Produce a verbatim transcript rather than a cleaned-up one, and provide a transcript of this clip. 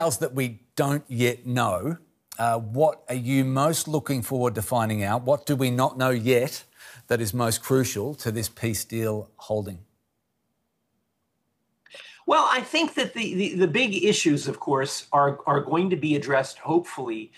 details that we don't yet know. Uh, what are you most looking forward to finding out? What do we not know yet that is most crucial to this peace deal holding? Well, I think that the, the, the big issues, of course, are, are going to be addressed, hopefully,